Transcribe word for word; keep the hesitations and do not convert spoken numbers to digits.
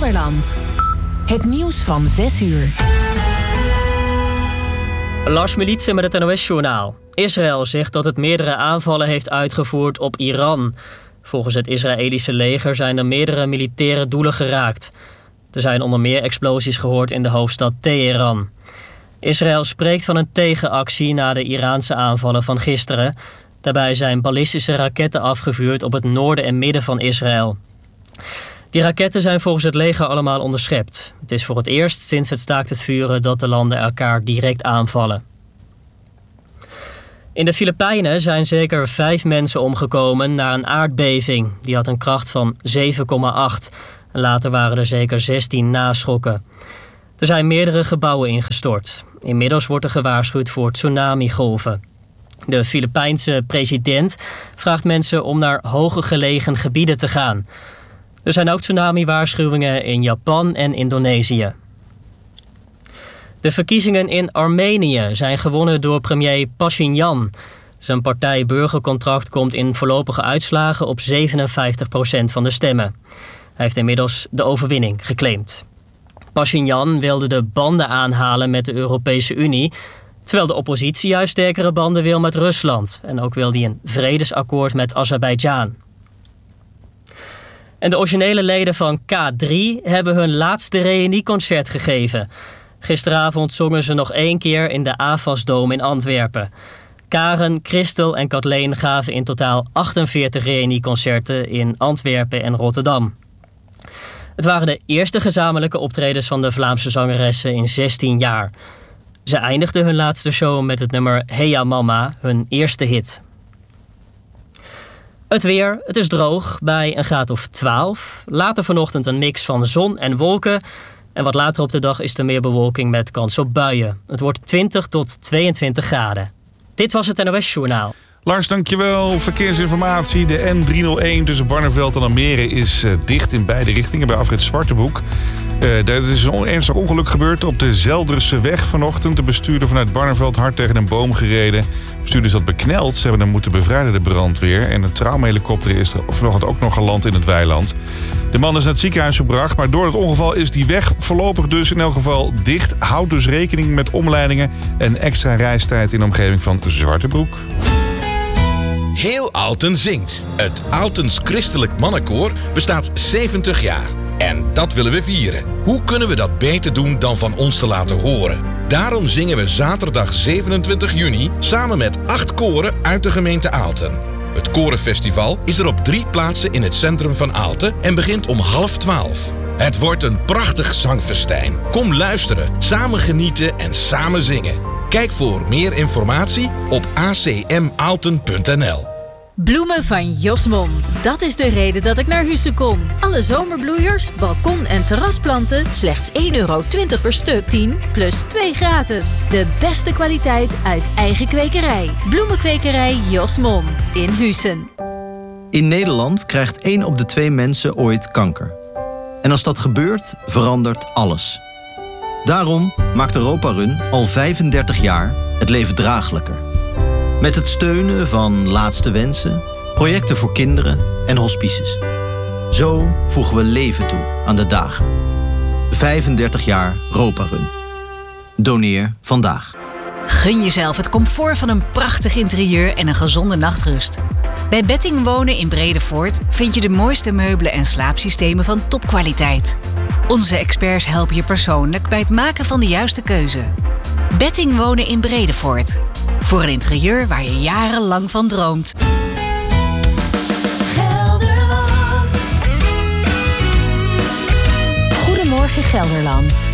Gelderland. Het nieuws van zes uur. Lars Militsen met het N O S-journaal. Israël zegt dat het meerdere aanvallen heeft uitgevoerd op Iran. Volgens het Israëlische leger zijn er meerdere militaire doelen geraakt. Er zijn onder meer explosies gehoord in de hoofdstad Teheran. Israël spreekt van een tegenactie na de Iraanse aanvallen van gisteren. Daarbij zijn ballistische raketten afgevuurd op het noorden en midden van Israël. Die raketten zijn volgens het leger allemaal onderschept. Het is voor het eerst sinds het staakt het vuren dat de landen elkaar direct aanvallen. In de Filipijnen zijn zeker vijf mensen omgekomen na een aardbeving. Die had een kracht van zeven komma acht. Later waren er zeker zestien naschokken. Er zijn meerdere gebouwen ingestort. Inmiddels wordt er gewaarschuwd voor tsunamigolven. De Filipijnse president vraagt mensen om naar hoger gelegen gebieden te gaan. Er zijn ook tsunami-waarschuwingen in Japan en Indonesië. De verkiezingen in Armenië zijn gewonnen door premier Pashinyan. Zijn partij Burgercontract komt in voorlopige uitslagen op zevenenvijftig procent van de stemmen. Hij heeft inmiddels de overwinning geclaimd. Pashinyan wilde de banden aanhalen met de Europese Unie, terwijl de oppositie juist sterkere banden wil met Rusland. En ook wil hij een vredesakkoord met Azerbeidzjan. En de originele leden van K drie hebben hun laatste reunieconcert gegeven. Gisteravond zongen ze nog één keer in de Avasdome in Antwerpen. Karen, Christel en Kathleen gaven in totaal achtenveertig reunieconcerten in Antwerpen en Rotterdam. Het waren de eerste gezamenlijke optredens van de Vlaamse zangeressen in zestien jaar. Ze eindigden hun laatste show met het nummer Heya Mama, hun eerste hit. Het weer, het is droog bij een graad of twaalf. Later vanochtend een mix van zon en wolken. En wat later op de dag is er meer bewolking met kans op buien. Het wordt twintig tot tweeëntwintig graden. Dit was het N O S-journaal. Lars, dankjewel. Verkeersinformatie. De N driehonderdéén tussen Barneveld en Almere is uh, dicht in beide richtingen bij afrit Zwartebroek. Uh, er is een ernstig ongeluk gebeurd op de Zelderse weg vanochtend. De bestuurder vanuit Barneveld hard tegen een boom gereden. De bestuurder zat bekneld. Ze hebben hem moeten bevrijden, de brandweer. En een traumahelikopter is er vanochtend ook nog geland in het weiland. De man is naar het ziekenhuis gebracht, maar door het ongeval is die weg voorlopig dus in elk geval dicht. Houd dus rekening met omleidingen en extra reistijd in de omgeving van Zwartebroek. Heel Aalten zingt. Het Aaltens Christelijk Mannenkoor bestaat zeventig jaar. En dat willen we vieren. Hoe kunnen we dat beter doen dan van ons te laten horen? Daarom zingen we zaterdag zevenentwintig juni samen met acht koren uit de gemeente Aalten. Het Korenfestival is er op drie plaatsen in het centrum van Aalten en begint om half twaalf. Het wordt een prachtig zangfestijn. Kom luisteren, samen genieten en samen zingen. Kijk voor meer informatie op a c m aalten punt n l. Bloemen van Josmon. Dat is de reden dat ik naar Husse kom. Alle zomerbloeiers, balkon- en terrasplanten slechts één euro twintig per stuk. tien plus twee gratis. De beste kwaliteit uit eigen kwekerij. Bloemenkwekerij Josmon in Hussen. In Nederland krijgt één op de twee mensen ooit kanker. En als dat gebeurt, verandert alles. Daarom maakt Europa Run al vijfendertig jaar het leven draaglijker. Met het steunen van Laatste Wensen, projecten voor kinderen en hospices. Zo voegen we leven toe aan de dagen. vijfendertig jaar Europa Run. Doneer vandaag. Gun jezelf het comfort van een prachtig interieur en een gezonde nachtrust. Bij Betting Wonen in Bredevoort vind je de mooiste meubelen en slaapsystemen van topkwaliteit. Onze experts helpen je persoonlijk bij het maken van de juiste keuze. Betting Wonen in Bredevoort. Voor een interieur waar je jarenlang van droomt. Gelderland. Goedemorgen Gelderland.